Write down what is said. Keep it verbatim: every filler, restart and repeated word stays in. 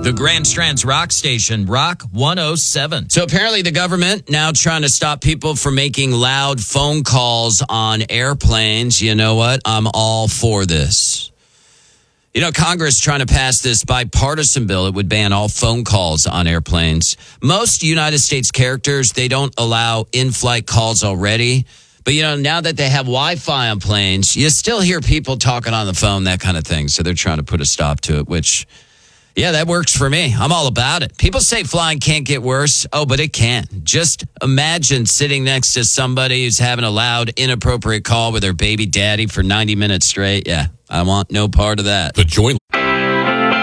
The Grand Strands Rock Station, Rock one oh seven. So apparently the government now trying to stop people from making loud phone calls on airplanes. You know what? I'm all for this. You know, Congress trying to pass this bipartisan bill. It would ban all phone calls on airplanes. Most United States characters, they don't allow in-flight calls already. But, you know, now that they have Wi-Fi on planes, you still hear people talking on the phone, that kind of thing. So they're trying to put a stop to it, which, yeah, that works for me. I'm all about it. People say flying can't get worse. Oh, but it can. Just imagine sitting next to somebody who's having a loud, inappropriate call with their baby daddy for ninety minutes straight. Yeah, I want no part of that. The Joint.